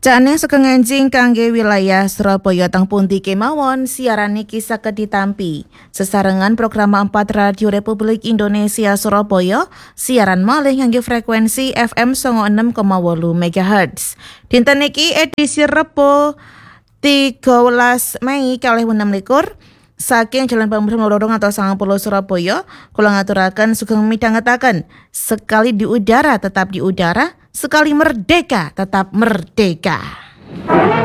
Cakne sugeng enjing kangge wilayah Surabaya teng pundi kemawon siaran niki saged ditampi. Sesarengan program 4 Radio Republik Indonesia Surabaya siaran malih ngangge frekuensi FM 96,8 MHz. Dinten niki edisi Rebo 13 Mei 2016 saking Jalan Pamrih Lorong atau 90 Surabaya, kula ngaturaken sugeng midhangetaken sekali di udara tetap di udara, sekali merdeka tetap merdeka.